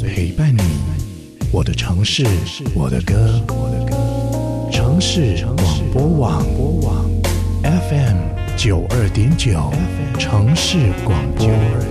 陪伴你，我的城市，我的歌。城市广播网 FM 92.9，城市广播。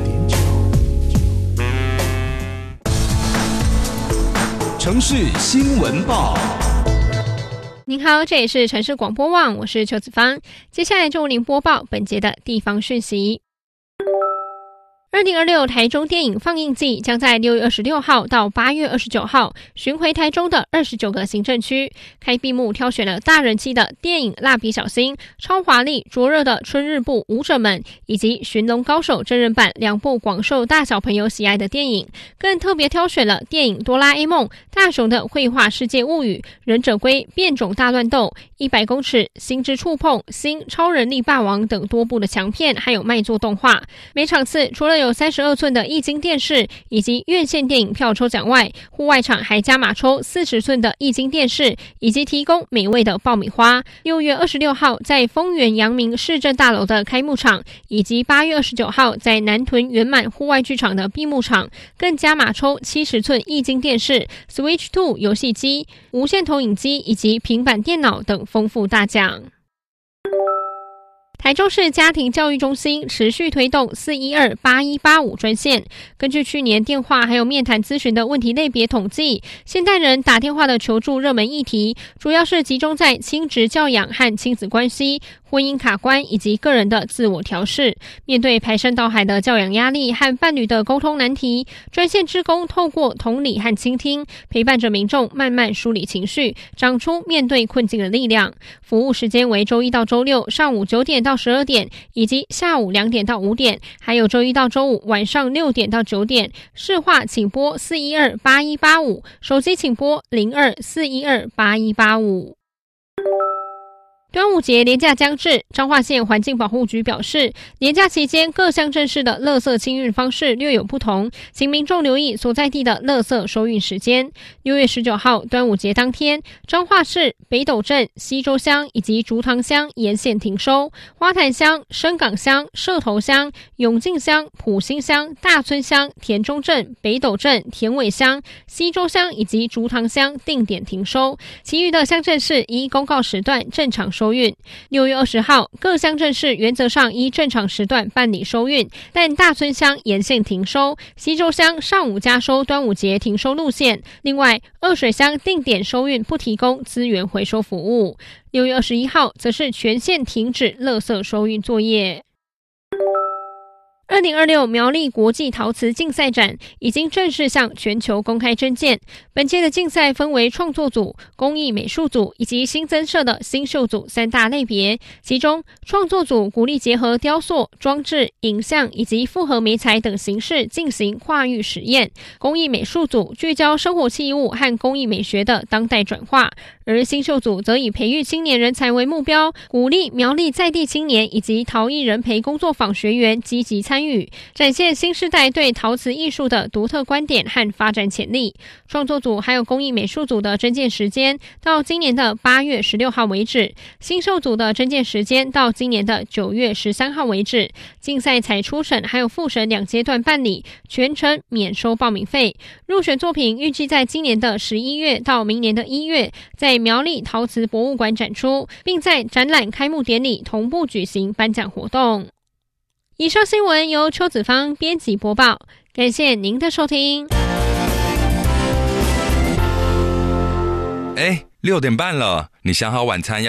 城市新闻报。 您好，这里是城市广播网，我是邱子芳。接下来就为您播报本节的地方讯息。2026台中电影放映季将在6月26号到8月29号巡回台中的29个行政区，开闭幕挑选了大人气的电影《蜡笔小新》、超华丽灼热的春日部舞者们，以及《寻龙高手》真人版2部广受大小朋友喜爱的电影，更特别挑选了电影《哆啦 A 梦》、大雄的绘画世界物语、忍者龟变种大乱斗、100公尺、心之触碰、新超人力霸王等多部的强片，还有卖座动画。每场次除了有32寸的液晶电视以及院线电影票抽奖外，户外场还加码抽40寸的液晶电视，以及提供美味的爆米花。6月26号在丰原阳明市政大楼的开幕场，以及8月29号在南屯圆满户外剧场的闭幕场，更加码抽70寸液晶电视、Switch 2 游戏机、无线投影机以及平板电脑等丰富大奖。台中市家庭教育中心持续推动4128185专线。根据去年电话还有面谈咨询的问题类别统计，现代人打电话的求助热门议题，主要是集中在亲职教养和亲子关系、婚姻卡关以及个人的自我调试。面对排山倒海的教养压力和伴侣的沟通难题，专线志工透过同理和倾听，陪伴着民众慢慢梳理情绪，长出面对困境的力量。服务时间为周一到周六上午9点到12点，以及下午2点到5点，还有周一到周五晚上6点到9点。市话请拨4128185，手机请拨02-4128185。端午节连假将至，彰化县环境保护局表示，连假期间各乡镇市的垃圾清运方式略有不同，请民众留意所在地的垃圾收运时间。6月19号端午节当天，彰化市北斗镇、西周乡以及竹塘乡沿线停收，花坛乡、深港乡、社头乡、永靖乡、埔心乡、大村乡、田中镇、北斗镇、田尾乡、西周乡以及竹塘乡定点停收，其余的乡镇市依公告时段正常收运。6月20号，各乡镇市原则上依正常时段办理收运，但大村乡沿线停收，西周乡上午加收端午节停收路线。另外，二水乡定点收运不提供资源回收服务。6月21号，则是全线停止垃圾收运作业。2026苗栗国际陶瓷竞赛展已经正式向全球公开征件。本届的竞赛分为创作组、工艺美术组以及新增设的新秀组3大类别。其中，创作组鼓励结合雕塑、装置、影像以及复合媒材等形式进行跨域实验。工艺美术组聚焦生活器物和工艺美学的当代转化，而新秀组则以培育青年人才为目标，鼓励苗栗在地青年以及陶艺人培工作坊学员积极参与，展现新世代对陶瓷艺术的独特观点和发展潜力。创作组还有工艺美术组的征件时间到今年的8月16号为止，新秀组的征件时间到今年的9月13号为止。竞赛采初审还有复审2阶段办理，全程免收报名费。入选作品预计在今年的11月到明年的1月在苗栗陶瓷博物馆展出，并在展览开幕典礼同步举行颁奖活动。以上新闻由邱子芳编辑播报，感谢您的收听。 6点半了，你想好晚餐要